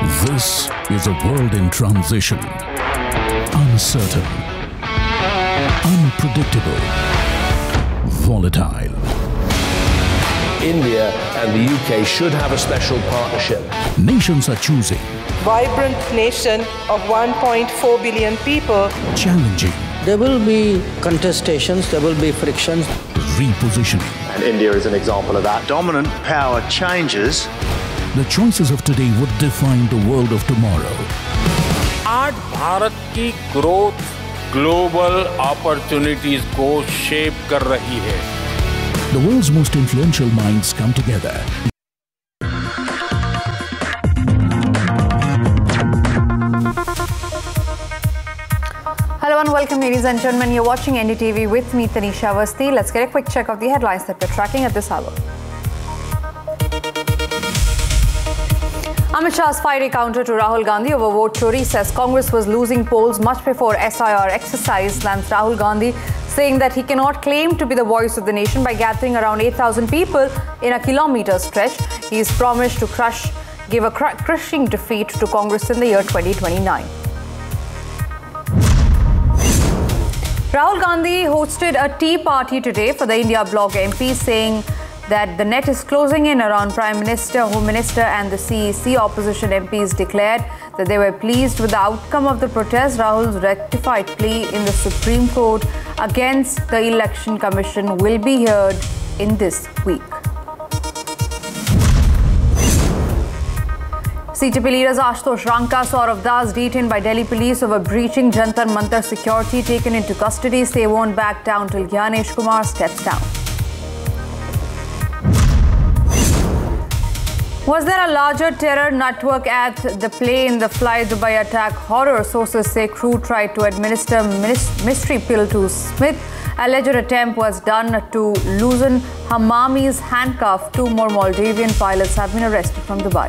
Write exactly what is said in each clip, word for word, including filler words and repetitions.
This is a world in transition, uncertain, unpredictable, volatile. India and the U K should have a special partnership. Nations are choosing. Vibrant nation of one point four billion people. Challenging. There will be contestations, there will be frictions. Repositioning. And India is an example of that. Dominant power changes. The choices of today would define the world of tomorrow. आज भारत की growth global opportunities को shape कर रही है. The world's most influential minds come together. Hello and welcome, ladies and gentlemen. You're watching N D T V with me, Tanisha Awasthi. Let's get a quick check of the headlines that we're tracking at this hour. Amit Shah's fiery counter to Rahul Gandhi over vote chori says Congress was losing polls much before S I R exercise, lands Rahul Gandhi, saying that he cannot claim to be the voice of the nation by gathering around eight thousand people in a kilometre stretch. He is promised to crush, give a cr crushing defeat to Congress in the year twenty twenty-nine. Rahul Gandhi hosted a tea party today for the India Bloc M Ps, saying that the net is closing in around Prime Minister, Home Minister and the C E C. Opposition M Ps declared that they were pleased with the outcome of the protest. Rahul's rectified plea in the Supreme Court against the Election Commission will be heard in this week. C T P leaders Ashutosh Ranka, Saurav Das detained by Delhi police over breaching Jantar Mantar security, taken into custody. They won't back down till Gyanesh Kumar steps down. Was there a larger terror network at the play in the Fly Dubai attack? Horror sources say crew tried to administer mystery pill to Smith. Alleged attempt was done to loosen Hammami's handcuff. Two more Maldivian pilots have been arrested from Dubai.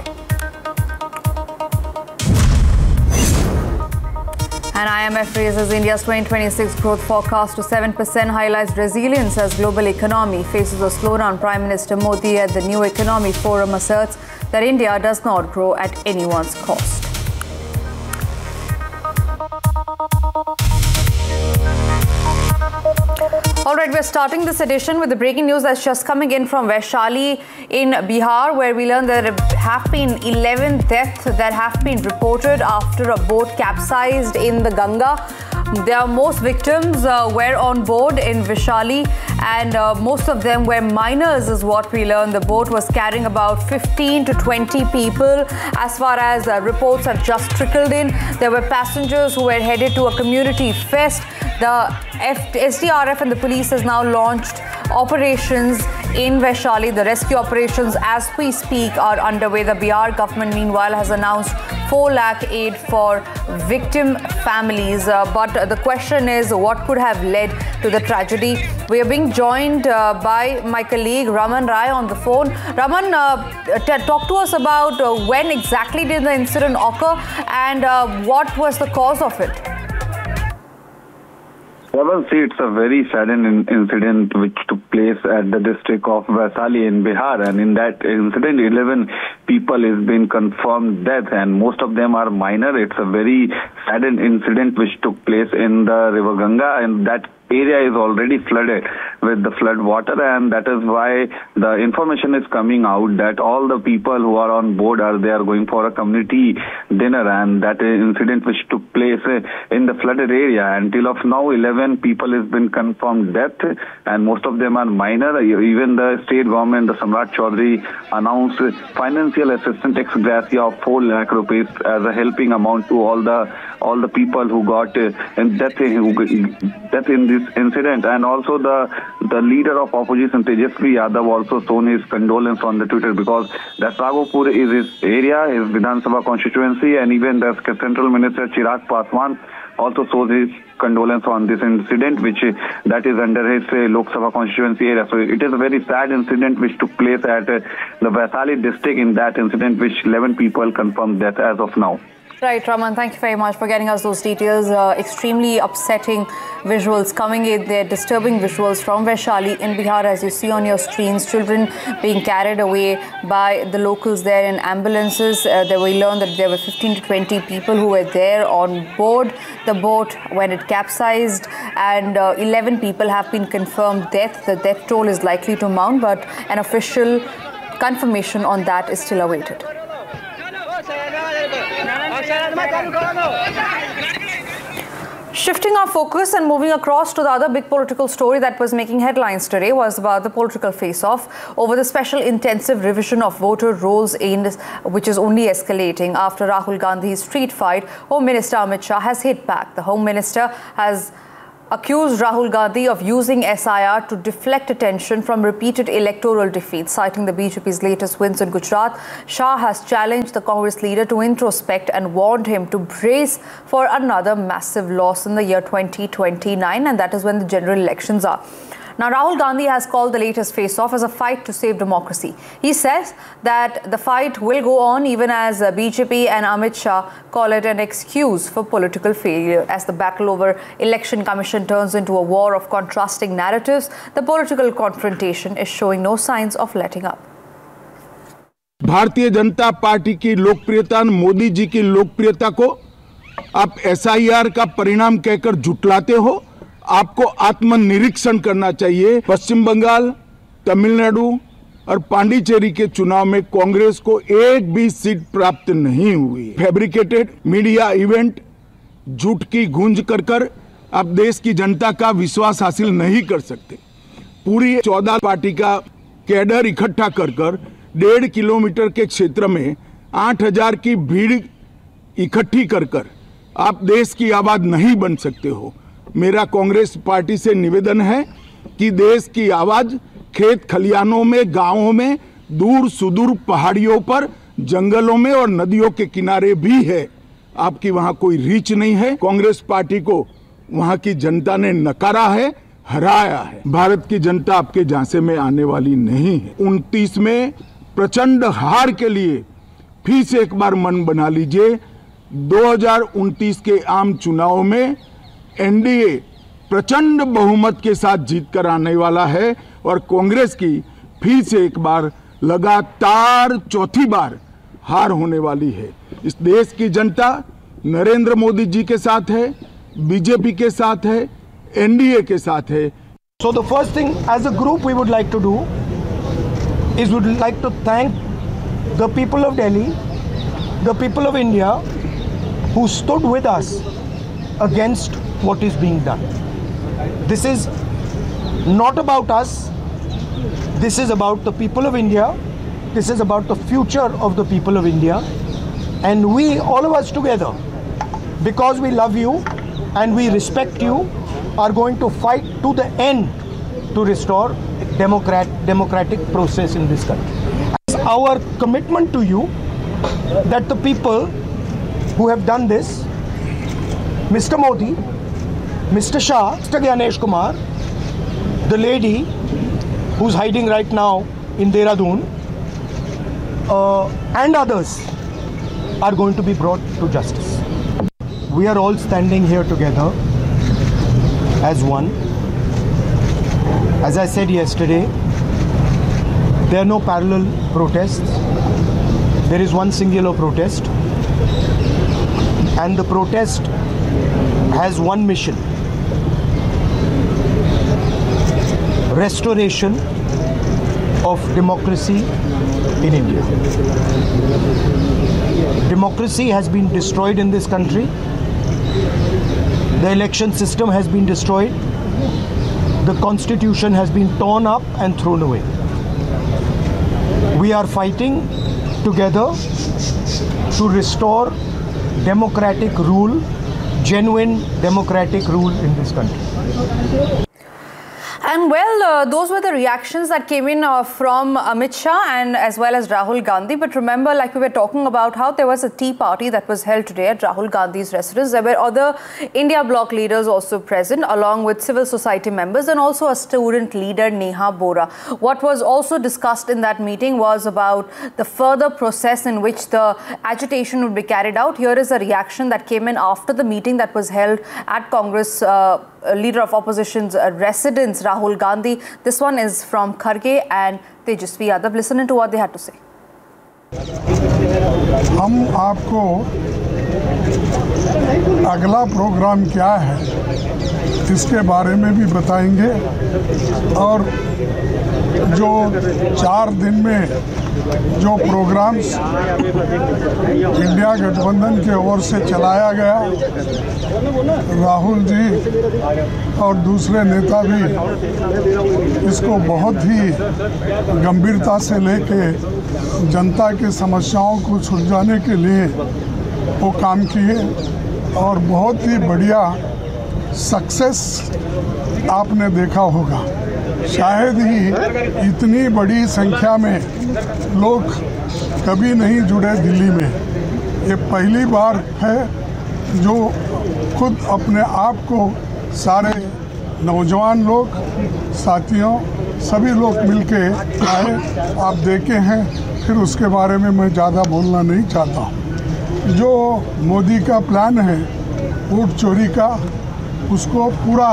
And I M F raises India's twenty twenty-six growth forecast to seven percent, highlights resilience as global economy faces a slowdown. Prime Minister Modi at the New Economy Forum asserts that India does not grow at anyone's cost. All right, we're starting this edition with the breaking news that's just coming in from Vaishali in Bihar, where we learned that there have been eleven deaths that have been reported after a boat capsized in the Ganga. Their most victims uh, were on board in Vaishali, and uh, most of them were minors is what we learned. The boat was carrying about fifteen to twenty people. As far as uh, reports have just trickled in, there were passengers who were headed to a community fest. The F S D R F and the police has now launched operations in Vaishali. The rescue operations as we speak are underway. The Bihar government meanwhile has announced four lakh aid for victim families. Uh, but the question is, what could have led to the tragedy? We are being joined uh, by my colleague Raman Rai on the phone. Raman, uh, talk to us about uh, when exactly did the incident occur and uh, what was the cause of it? Well, see, it's a very sudden in incident which took place at the district of Vaishali in Bihar, and in that incident, eleven people has been confirmed death, and most of them are minor. It's a very sudden incident which took place in the River Ganga, and that area is already flooded with the flood water, and that is why the information is coming out that all the people who are on board are they are going for a community dinner, and that incident which took place in the flooded area. Until of now, eleven people has been confirmed death, and most of them are minor. Even the state government, the Samrat Chaudhary, announced financial assistance ex gratia of four lakh rupees as a helping amount to all the all the people who got uh, death, who, death in this incident. And also the the leader of opposition, Tejasvi Yadav, also shown his condolence on the Twitter, because that Ragopur is his area, his Vidhan Sabha constituency, and even the Central Minister Chirag Paswan also shows his condolence on this incident, which uh, that is under his uh, Lok Sabha constituency area. So it is a very sad incident which took place at uh, the Vaishali district. In that incident, which eleven people confirmed death as of now. Right, Raman, thank you very much for getting us those details. Uh, extremely upsetting visuals coming in there, disturbing visuals from Vaishali in Bihar, as you see on your screens. Children being carried away by the locals there in ambulances. Uh, there we learned that there were fifteen to twenty people who were there on board the boat when it capsized, and uh, eleven people have been confirmed death. The death toll is likely to mount, but an official confirmation on that is still awaited. Shifting our focus and moving across to the other big political story that was making headlines today was about the political face-off over the special intensive revision of voter rolls, in which is only escalating after Rahul Gandhi's street fight. Home Minister Amit Shah has hit back. The Home Minister has accused Rahul Gandhi of using S I R to deflect attention from repeated electoral defeats. Citing the B J P's latest wins in Gujarat, Shah has challenged the Congress leader to introspect and warned him to brace for another massive loss in the year twenty twenty-nine, and that is when the general elections are. Now, Rahul Gandhi has called the latest face-off as a fight to save democracy. He says that the fight will go on even as B J P and Amit Shah call it an excuse for political failure. As the battle over Election Commission turns into a war of contrasting narratives, the political confrontation is showing no signs of letting up. Bharatiya Janata party की लोकप्रियता, मोदी जी की लोकप्रियता को आप S I R का परिणाम कहकर झुटलाते हो। आपको आत्मनिरीक्षण करना चाहिए। पश्चिम बंगाल, तमिलनाडु और पांडिचेरी के चुनाव में कांग्रेस को एक भी सीट प्राप्त नहीं हुई। फैब्रिकेटेड मीडिया इवेंट, झूठ की गूंज कर कर आप देश की जनता का विश्वास हासिल नहीं कर सकते। पूरी चौदह पार्टी का कैडर इकट्ठा कर कर डेढ़ किलोमीटर के क्षेत्र में आठ हजार की भीड़ इकट्ठी कर कर आप देश की आवाज नहीं बन सकते हो। मेरा कांग्रेस पार्टी से निवेदन है कि देश की आवाज खेत खलियानों में, गांवों में, दूर सुदूर पहाड़ियों पर, जंगलों में और नदियों के किनारे भी है। आपकी वहां कोई रीच नहीं है। कांग्रेस पार्टी को वहां की जनता ने नकारा है, हराया है। भारत की जनता आपके झांसे में आने वाली नहीं है। उनतीस में प्रचंड हार के लिए फिर से एक बार मन बना लीजिए। दो हज़ार उनतीस के आम चुनाव में एन डी ए प्रचंड बहुमत के साथ जीत कर आने वाला है और कांग्रेस की फिर से एक बार लगातार चौथी बार हार होने वाली है। इस देश की जनता नरेंद्र मोदी जी के साथ है, बी जे पी के साथ है, एन डी ए के साथ है। So the first thing as a group we would like to do is would like to thank the people of Delhi, the people of India who stood with us against what is being done. This is not about us. This is about the people of India. This is about the future of the people of India. And we, all of us together, because we love you and we respect you, are going to fight to the end to restore democrat, democratic process in this country. It's our commitment to you that the people who have done this, Mister Modi, Mister Shah, Mister Gyanesh Kumar, the lady who's hiding right now in Dehradun, uh, and others are going to be brought to justice. We are all standing here together as one. As I said yesterday, there are no parallel protests. There is one singular protest, and the protest has one mission: restoration of democracy in India. Democracy has been destroyed in this country. The election system has been destroyed. The constitution has been torn up and thrown away. We are fighting together to restore democratic rule, genuine democratic rule in this country. And well, uh, those were the reactions that came in uh, from Amit Shah and as well as Rahul Gandhi. But remember, like we were talking about how there was a tea party that was held today at Rahul Gandhi's residence. There were other India bloc leaders also present, along with civil society members and also a student leader, Neha Bora. What was also discussed in that meeting was about the further process in which the agitation would be carried out. Here is a reaction that came in after the meeting that was held at Congress uh, leader of opposition's uh, residence, Rahul Gandhi. This one is from Kharge and Tejasvi Yadav. Listen to what they had to say. हम आपको अगला programme क्या है इसके बारे में भी बताएंगे और जो चार दिन में जो प्रोग्राम्स इंडिया गठबंधन के ओर से चलाया गया, राहुल जी और दूसरे नेता भी इसको बहुत ही गंभीरता से लेके जनता की समस्याओं को सुलझाने के लिए वो काम किए और बहुत ही बढ़िया सक्सेस आपने देखा होगा। शायद ही इतनी बड़ी संख्या में लोग कभी नहीं जुड़े दिल्ली में। ये पहली बार है जो खुद अपने आप को सारे नौजवान लोग, साथियों, सभी लोग मिलके आए। आप देखे हैं, फिर उसके बारे में मैं ज़्यादा बोलना नहीं चाहता हूँ। जो मोदी का प्लान है वोट चोरी का, उसको पूरा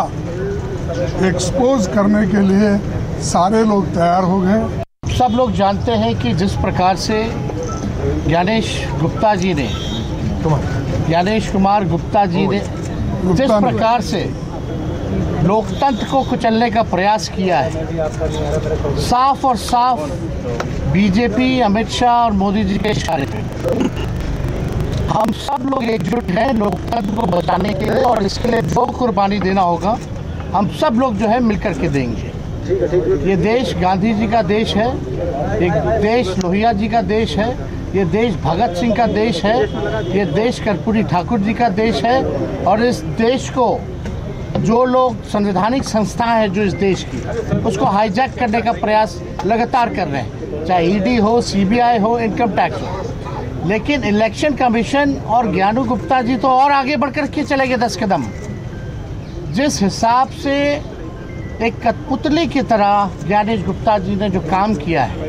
एक्सपोज करने के लिए सारे लोग तैयार हो गए। सब लोग जानते हैं कि जिस प्रकार से ज्ञानेश गुप्ता जी ने ज्ञानेश कुमार गुप्ता जी ने जिस प्रकार से लोकतंत्र को कुचलने का प्रयास किया है, साफ और साफ बीजेपी, अमित शाह और मोदी जी के इशारे पे हम सब लोग एकजुट हैं लोकतंत्र को बचाने के लिए और इसके लिए जो कुर्बानी देना होगा हम सब लोग जो है मिलकर के देंगे। ये देश गांधी जी का देश है, एक देश लोहिया जी का देश है, ये देश भगत सिंह का देश है, ये देश कर्पूरी ठाकुर जी का देश है और इस देश को जो लोग संवैधानिक संस्थाएं हैं जो इस देश की, उसको हाईजैक करने का प्रयास लगातार कर रहे हैं, चाहे ईडी हो, सीबीआई हो, इनकम टैक्स हो। लेकिन इलेक्शन कमीशन और ज्ञानू गुप्ता जी तो और आगे बढ़कर के चले गए दस कदम। जिस हिसाब से एक कठपुतली की तरह ज्ञानेश गुप्ता जी ने जो काम किया है,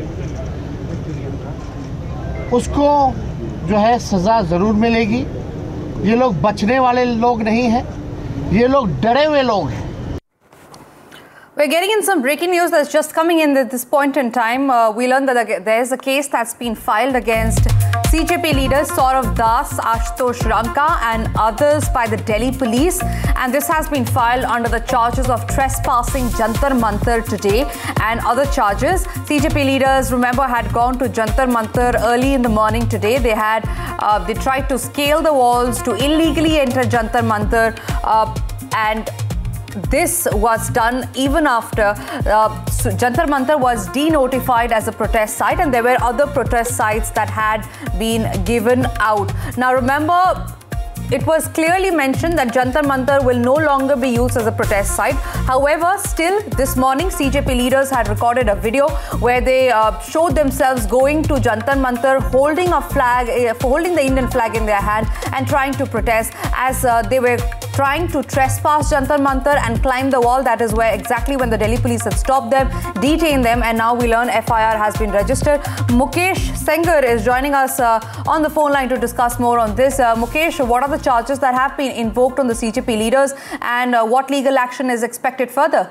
उसको जो है सज़ा ज़रूर मिलेगी। ये लोग बचने वाले लोग नहीं हैं, ये लोग डरे हुए लोग हैं। We're getting in some breaking news that's just coming in at this point in time. Uh, we learned that there is a case that's been filed against C J P leaders Saurav Das, Ashutosh Ranka and others by the Delhi police, and this has been filed under the charges of trespassing Jantar Mantar today and other charges. C J P leaders, remember, had gone to Jantar Mantar early in the morning today. They had uh, they tried to scale the walls to illegally enter Jantar Mantar uh, and this was done even after uh, Jantar Mantar was denotified as a protest site, and there were other protest sites that had been given out. Now remember, it was clearly mentioned that Jantar Mantar will no longer be used as a protest site. However, still this morning C J P leaders had recorded a video where they uh, showed themselves going to Jantar Mantar holding a flag, uh, holding the Indian flag in their hand and trying to protest as uh, they were trying to trespass Jantar Mantar and climb the wall. That is where exactly when the Delhi police had stopped them, detained them, and now we learn F I R has been registered. Mukesh Sengar is joining us uh, on the phone line to discuss more on this. Uh, Mukesh, what are the charges that have been invoked on the C J P leaders and uh, what legal action is expected further?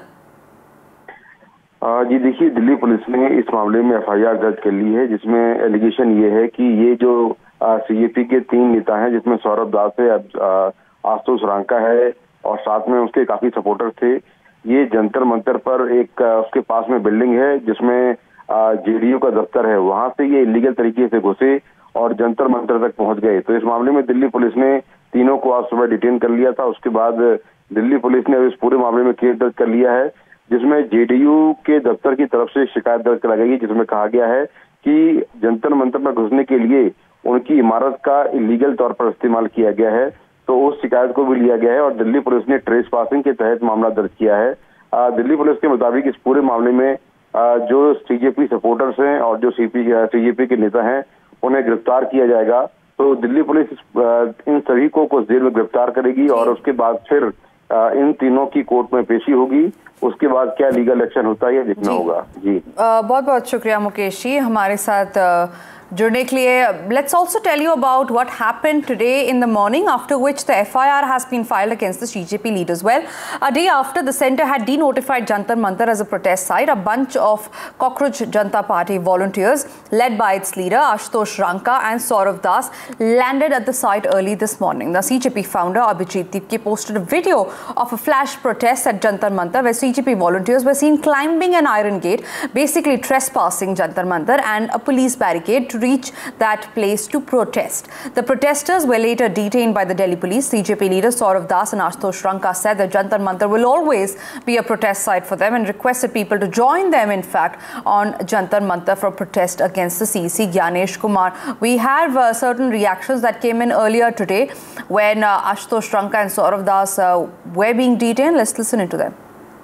जी देखिए, Delhi police ने इस मामले में F I R दर्ज कर ली है, जिसमें allegation ये है कि ये जो सी जे पी के तीन नेता हैं, जिसमें सौरभ दास है, आशुतोष रांका है और साथ में उसके काफी सपोर्टर थे, ये जंतर मंतर पर एक उसके पास में बिल्डिंग है जिसमें जे डी यू का दफ्तर है, वहां से ये इलीगल तरीके से घुसे और जंतर मंतर तक पहुंच गए। तो इस मामले में दिल्ली पुलिस ने तीनों को आज सुबह डिटेन कर लिया था। उसके बाद दिल्ली पुलिस ने इस पूरे मामले में केस दर्ज कर लिया है, जिसमें जे डी यू के दफ्तर की तरफ से शिकायत दर्ज कराई गई, जिसमें कहा गया है कि जंतर मंतर पर घुसने के लिए उनकी इमारत का इलीगल तौर पर इस्तेमाल किया गया है। तो उस शिकायत को भी लिया गया है और दिल्ली पुलिस ने ट्रेस पासिंग के तहत मामला दर्ज किया है। दिल्ली पुलिस के मुताबिक इस पूरे मामले में जो सीजेपी सपोर्टर्स हैं और जो सीपी सीजेपी के नेता हैं उन्हें गिरफ्तार किया जाएगा। तो दिल्ली पुलिस इन सभी को कुछ देर में गिरफ्तार करेगी और उसके बाद फिर इन तीनों की कोर्ट में पेशी होगी। उसके बाद क्या लीगल एक्शन होता है ये देखना होगा। जी बहुत बहुत शुक्रिया मुकेश जी हमारे साथ जुड़ने के लिए। Let's also tell you about what happened today in the morning, after which the F I R has been filed against the C J P leaders. Well, a day after the centre had denotified Jantar Mantar as a protest site, a bunch of Cockroach Janata Party volunteers, led by its leader Ashutosh Ranka and Saurav Das, landed at the site early this morning. The C J P founder Abhijit Tipke posted a video of a flash protest at Jantar Mantar, where C J P volunteers were seen climbing an iron gate, basically trespassing Jantar Mantar and a police barricade to reach that place to protest. The protesters were later detained by the Delhi police. C J P leaders Saurav Das and Ashutosh Ranka said that Jantar Mantar will always be a protest site for them and requested people to join them, in fact, on Jantar Mantar for protest against the C C Gyanesh Kumar. We have uh, certain reactions that came in earlier today when uh, Ashutosh Ranka and Saurav Das uh, were being detained. Let's listen into them.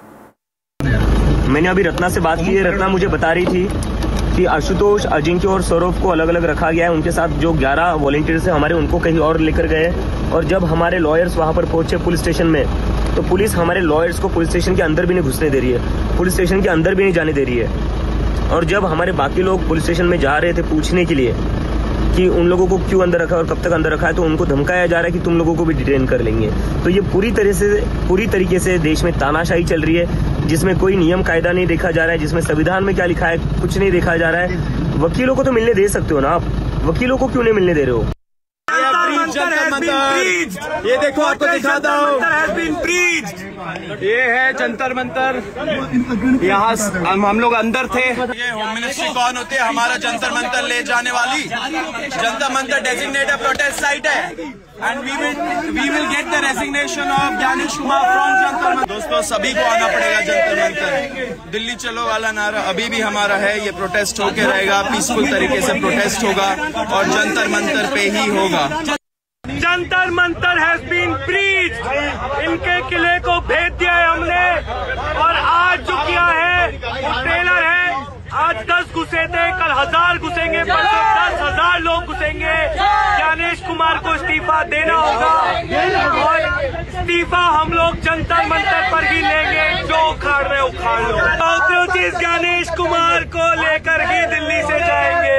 मैंने अभी रत्ना से बात की है। रत्ना मुझे बता रही थी कि आशुतोष, अजिंक्य और सौरभ को अलग अलग रखा गया है। उनके साथ जो ग्यारह वॉलंटियर्स हैं हमारे, उनको कहीं और लेकर गए। और जब हमारे लॉयर्स वहां पर पहुंचे पुलिस स्टेशन में, तो पुलिस हमारे लॉयर्स को पुलिस स्टेशन के अंदर भी नहीं घुसने दे रही है, पुलिस स्टेशन के अंदर भी नहीं जाने दे रही है। और जब हमारे बाकी लोग पुलिस स्टेशन में जा रहे थे पूछने के लिए कि उन लोगों को क्यों अंदर रखा और कब तक अंदर रखा है, तो उनको धमकाया जा रहा है कि तुम लोगों को भी डिटेन कर लेंगे। तो ये पूरी तरह से पूरी तरीके से देश में तानाशाही चल रही है, जिसमें कोई नियम कायदा नहीं देखा जा रहा है, जिसमें संविधान में क्या लिखा है कुछ नहीं देखा जा रहा है। वकीलों को तो मिलने दे सकते हो ना आप, वकीलों को क्यों नहीं मिलने दे रहे हो? ये देखो आपको दिखाता हूँ, ये है जंतर मंतर। यहाँ हम, हम लोग अंदर थे। ये होम मिनिस्ट्री कौन होती है? हमारा जंतर मंतर ले जाने वाली। Jantar Mantar designated protest site है and we will we will get the resignation of Gyanesh Kumar from Jantar Mantar. दोस्तों सभी को आना पड़ेगा जंतर मंतर। दिल्ली चलो वाला नारा अभी भी हमारा है। ये प्रोटेस्ट होके रहेगा, पीसफुल तरीके से प्रोटेस्ट होगा और जंतर मंतर पे ही होगा। Jantar Mantar has been breached. इनके किले को भेज दिया है हमने और आज जो किया है वो ट्रेलर है। आज दस घुसे थे, कल हजार घुसेंगे, परसों दस हजार लोग घुसेंगे। ज्ञानेश कुमार को इस्तीफा देना होगा और इस्तीफा हम लोग जंतर मंतर पर ही लेंगे। जो उखाड़ रहे उखाड़ लो। कॉकरोचेस ज्ञानेश कुमार को लेकर ही दिल्ली से जाएंगे।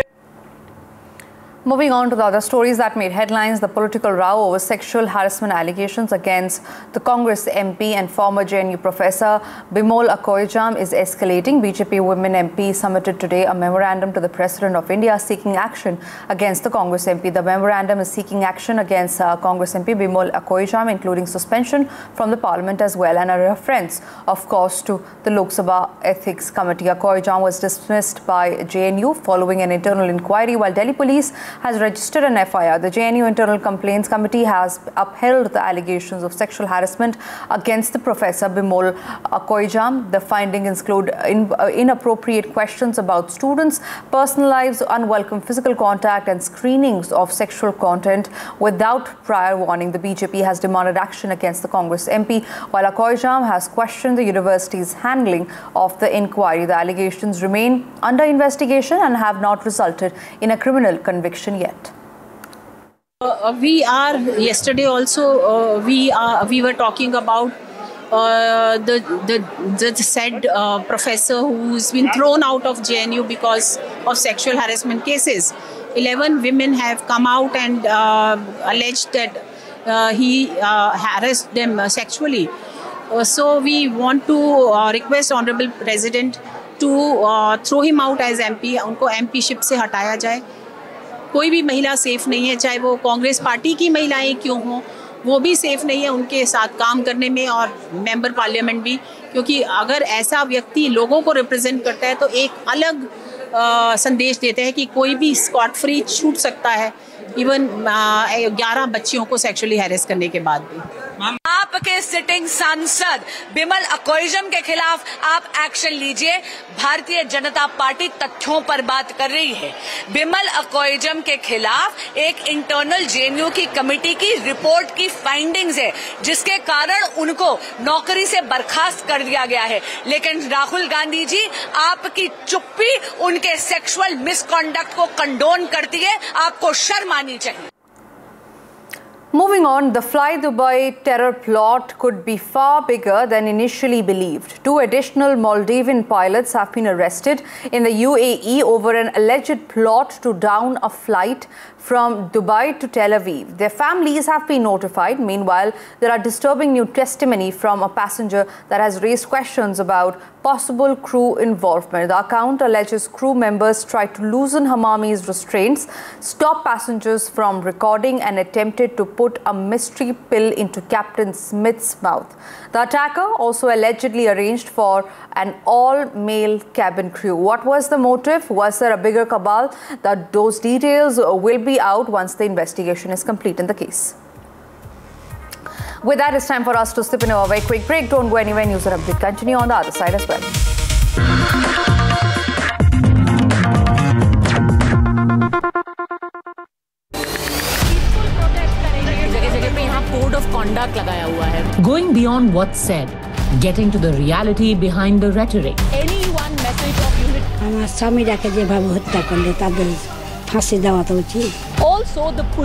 Moving on to the other stories that made headlines, the political row over sexual harassment allegations against the Congress M P and former J N U professor Bimol Akoijam is escalating. B J P women M P submitted today a memorandum to the President of India seeking action against the Congress M P. The memorandum is seeking action against uh, Congress M P Bimol Akoijam, including suspension from the Parliament as well, and a reference, of course, to the Lok Sabha Ethics Committee. Akoijam was dismissed by J N U following an internal inquiry, while Delhi Police has registered an F I R. The J N U Internal Complaints Committee has upheld the allegations of sexual harassment against the professor Bimol Akoijam. The findings include in, uh, inappropriate questions about students' personal lives, unwelcome physical contact and screenings of sexual content without prior warning. The B J P has demanded action against the Congress M P, while Akoijam has questioned the university's handling of the inquiry. The allegations remain under investigation and have not resulted in a criminal conviction yet. Uh, we are yesterday also uh, we are we were talking about uh, the, the the said uh, professor who's been thrown out of J N U because of sexual harassment cases. Eleven women have come out and uh, alleged that uh, he uh, harassed them uh, sexually. Uh, so we want to uh, request Honorable President to uh, throw him out as M P. उनको M P ship से हटाया जाए। कोई भी महिला safe नहीं है, चाहे वो कांग्रेस पार्टी की महिलाएं क्यों हों, वो भी सेफ नहीं है उनके साथ काम करने में, और मेंबर पार्लियामेंट भी, क्योंकि अगर ऐसा व्यक्ति लोगों को रिप्रेजेंट करता है तो एक अलग आ, संदेश देते हैं कि कोई भी स्कॉट फ्री छूट सकता है, इवन ग्यारह बच्चियों को सेक्सुअली हैरेस करने के बाद भी। आपके सिटिंग सांसद बिमल अकोइजम के खिलाफ आप एक्शन लीजिए। भारतीय जनता पार्टी तथ्यों पर बात कर रही है। बिमल अकोइजम के खिलाफ एक इंटरनल जेएनयू की कमेटी की रिपोर्ट की फाइंडिंग्स है, जिसके कारण उनको नौकरी से बर्खास्त कर दिया गया है। लेकिन राहुल गांधी जी, आपकी चुप्पी उनके सेक्सुअल मिसकॉन्डक्ट को कंडोन करती है। आपको शर्म आनी चाहिए। Moving on, the Fly Dubai terror plot could be far bigger than initially believed. Two additional Maldivian pilots have been arrested in the U A E over an alleged plot to down a flight from Dubai to Tel Aviv. Their families have been notified. Meanwhile, there are disturbing new testimony from a passenger that has raised questions about possible crew involvement. The account alleges crew members tried to loosen Hamami's restraints, stop passengers from recording, and attempted to put a mystery pill into Captain Smith's mouth. The attacker also allegedly arranged for an all-male cabin crew. What was the motive? Was there a bigger cabal? That those details will be out once the investigation is complete in the case. With that, it's time for us to slip into a very quick break. Don't go anywhere. News and update continue on the other side as well. Code of conduct लगाया हुआ है. Going beyond what's said, getting to the reality behind the rhetoric. Any one message of unity. আমার স্বামীটাকে যেভাবে হত্যা করলে তাদের ফাঁসি দেওয়া তো উচিত। Also the